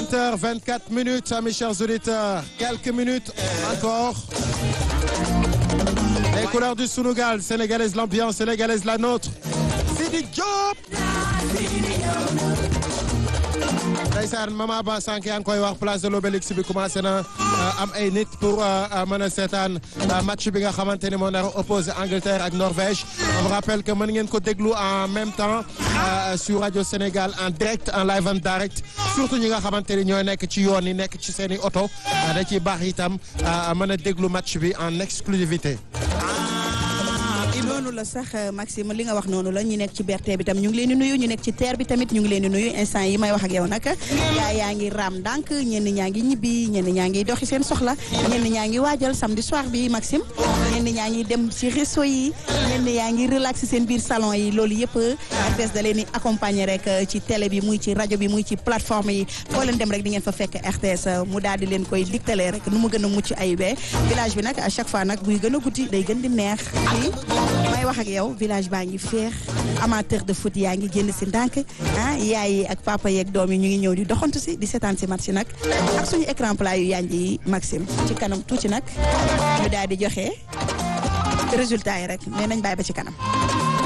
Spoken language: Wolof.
20h24, mes chers auditeurs. Quelques minutes encore. Les couleurs du Sunugal, sénégalaise l'ambiance, sénégalaise la nôtre. Sidi Diop. Ndeysaan Mama Ba sànq yaa ngi koy wax place de l'Obélisque bi commencé na am ay nit pour mën a seetaan match bi nga xamante ni moo nar a opposé Angleterre ak Norvège. On vous rappelle que mën ngeen ko déglu en même temps sur Radio Sénégal en direct en live and direct surtout ñi nga xamante ni ñooy nekk ci yoon yi nekk ci seen i oto da ciy baax itam mën a déglu match bi en exclusivité. noonu la sax Maxime li nga wax noonu la ñu nekk ci BRT bi tam ñu ngi leen di nuyu ñu nekk ci TER bi tamit ñu ngi leen di nuyu instant yi may wax ak yow nag yaa ngi raam ndànk ñenn ñaa ngi ñibbi ñenn ñaa ngi doxi seen soxla ñenn ñaa ngi waajal samedi soir bi Maxime ñenn ñaa ngi dem ci réseau yi ñenn yaa ngi relax seen biir salon yi loolu yëpp RTS da leen di accompagner rek ci télé bi muy ci rajo bi muy ci plateforme yi foo leen dem rek di ngeen fa fekk RTS mu daal di leen koy digtalee rek nu mu gën a mucc ayibee village bi nag à chaque fois nag buy gën a guddi day gën di neex may wax ak yow village baa ngi féex amateur de foot yaa ngi génn si ndànk yaay yi ak papa yeeg doom yi ñu ngi ñëw di doxantu si di seetaan si match nag ak suñu écran plat yu yanj yi Maxime ci kanam tuuti nag ñu daal di joxe résultat yi rek mais nañ bàyyi ba ci kanam.